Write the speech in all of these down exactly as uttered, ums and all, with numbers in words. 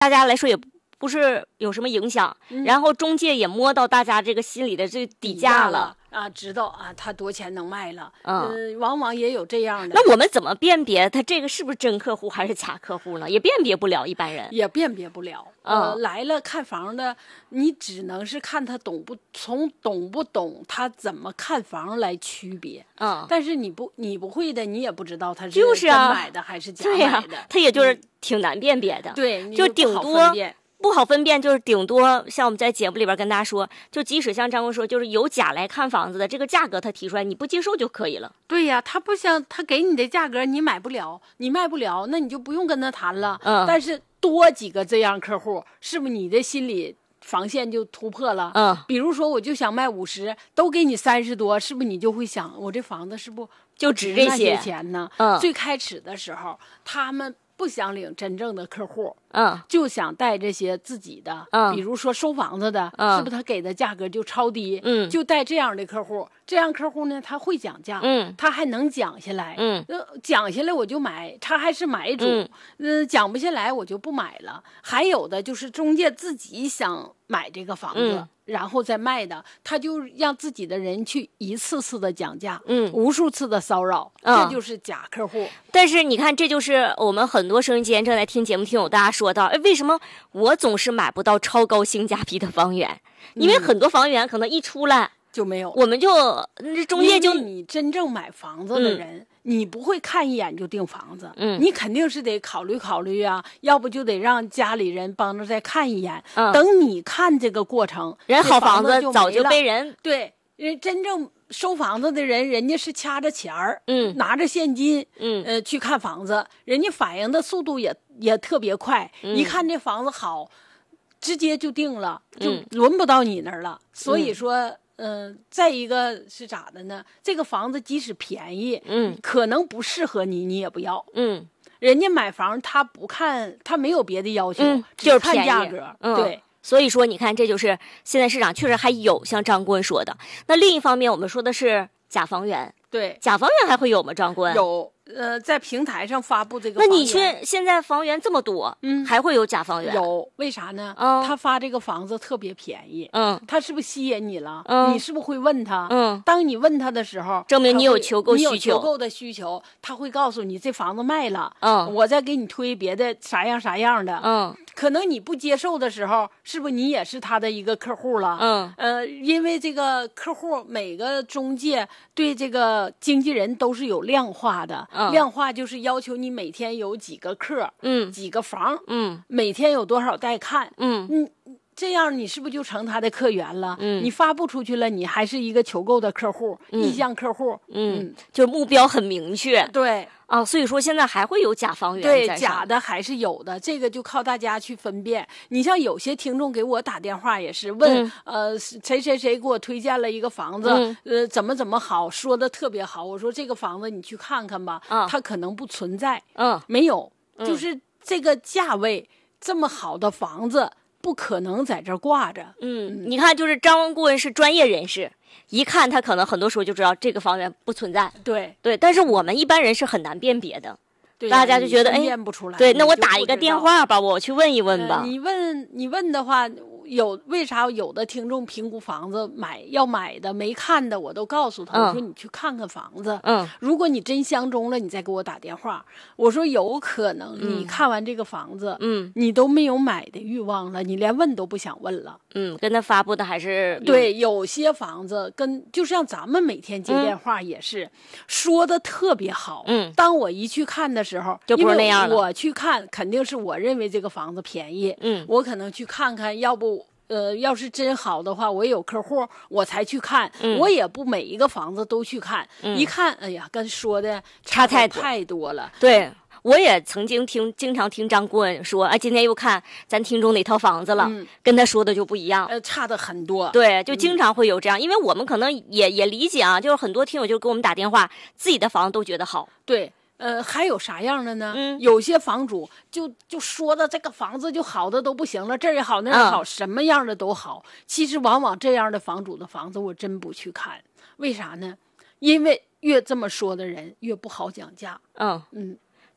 大家来说也不是有什么影响， 嗯、 然后中介也摸到大家这个心里的这底价了啊，知道啊，他多钱能卖了， 嗯、 呃，往往也有这样的。 那我们怎么辨别他这个是不是真客户还是假客户呢？也辨别不了，一般人也辨别不了。 嗯、 呃，来了看房的，你只能是看他懂不从懂不懂他怎么看房来区别。 嗯， 但是你不你不会的，你也不知道他是就是啊真买的还是假对买的， 啊、他也就是挺难辨别的。 嗯、对， 就顶多不好分辨，就是顶多像我们在节目里边跟大家说，就即使像张工说，就是有假来看房子的这个价格他提出来，你不接受就可以了。 对呀，他不想他给你的价格你买不了，你卖不了，那你就不用跟他谈了。 嗯， 但是多几个这样客户，是不是你的心理防线就突破了？ 嗯， 比如说我就想卖五十，都给你三十多，是不是你就会想，我这房子是不就值这些钱呢？ 嗯， 最开始的时候，他们不想领真正的客户， 嗯， 就想带这些自己的， 嗯， 比如说收房子的， 嗯， 是不是他给的价格就超低？ 嗯， 就带这样的客户，这样客户呢，他会讲价， 嗯， 他还能讲下来， 嗯， 呃，讲下来我就买，他还是买主，嗯、呃，讲不下来我就不买了。还有的就是中介自己想买这个房子。 嗯， 然后再卖的，他就让自己的人去一次次的讲价， 嗯， 无数次的骚扰， 嗯、 这就是假客户。 但是你看，这就是我们很多收音机前正在听节目听友大家说到，哎，为什么我总是买不到超高性价比的房源？因为很多房源可能一出来、嗯、 就没有， 我们就中介就你真正买房子的人。嗯，你不会看一眼就订房子， 嗯， 你肯定是得考虑考虑啊，要不就得让家里人帮着再看一眼。 嗯， 等你看这个过程， 人好房子早就被人对人真正收房子的人，人家是掐着钱儿， 嗯， 拿着现金， 嗯， 呃，去看房子，人家反应的速度也也特别快， 嗯， 一看这房子好，直接就定了，就轮不到你那儿了。 嗯， 所以说。嗯、呃，再一个是咋的呢？这个房子即使便宜， 嗯， 可能不适合你，你也不要。 嗯， 人家买房他不看，他没有别的要求， 嗯、 只看价格。 嗯、 对， 所以说你看，这就是现在市场确实还有像张顾问说的。那另一方面，我们说的是假房源， 对， 假房源还会有吗？张顾问有。呃，在平台上发布这个房源， 那你去现在房源这么多， 嗯， 还会有假房源？ 有，为啥呢？ 嗯， 他发这个房子特别便宜， 嗯， 他是不是吸引你了？ 嗯， 你是不是会问他？ 嗯， 当你问他的时候， 证明你有求够需求， 你有求够的需求，他会告诉你这房子卖了， 嗯， 我再给你推别的啥样啥样的， 嗯， 可能你不接受的时候，是不是你也是他的一个客户了？ 嗯， 呃，因为这个客户每个中介对这个经纪人都是有量化的， 嗯， 量化就是要求你每天有几个客， 嗯， 几个房， 嗯， 每天有多少带看， 嗯， 嗯，这样你是不是就成他的客源了？ 嗯， 你发布出去了，你还是一个求购的客户， 嗯、 意向客户， 嗯，嗯就目标很明确， 对。 啊，所以说现在还会有假房源， 对，假的还是有的，这个就靠大家去分辨。你像有些听众给我打电话也是问， 嗯、 呃，谁谁谁给我推荐了一个房子， 嗯、 呃，怎么怎么好，说的特别好。我说这个房子你去看看吧， 啊、 它可能不存在， 嗯， 没有， 嗯、 就是这个价位这么好的房子。不可能在这儿挂着。 嗯，你看，就是张顾问是专业人士，一看他可能很多时候就知道这个房源不存在。 对对，但是我们一般人是很难辨别的。 对大家就觉得哎， 辨不出来。 对，那我打一个电话吧，我去问一问吧。 呃、你问你问的话，有为啥有的听众评估房子买要买的没看的，我都告诉他， 嗯、 我说你去看看房子。 嗯， 如果你真相中了，你再给我打电话。我说有可能你看完这个房子， 嗯， 你都没有买的欲望了，你连问都不想问了。 嗯，跟他发布的还是对，有些房子跟就像咱们每天接电话也是、嗯、说的特别好。 嗯， 当我一去看的时候， 就不是那样了。 我去看肯定是我认为这个房子便宜。 嗯， 我可能去看看，要不。呃，要是真好的话，我也有客户，我才去看。 嗯、 我也不每一个房子都去看， 嗯、 一看，哎呀，跟说的差太多太多了。 对，我也曾经听，经常听张顾问说，啊，今天又看咱听中哪套房子了， 嗯、 跟他说的就不一样， 呃，差的很多。 对，就经常会有这样，嗯、因为我们可能也也理解啊，就是很多听友就给我们打电话，自己的房子都觉得好。 对。呃，还有啥样的呢？ 嗯， 有些房主就就说的这个房子就好的都不行了，这儿也好那儿也好、嗯，什么样的都好。其实往往这样的房主的房子，我真不去看，为啥呢？因为越这么说的人越不好讲价。 嗯嗯，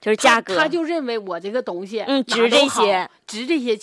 就是价格， 他他就认为我这个东西嗯值哪都好这些， 值这些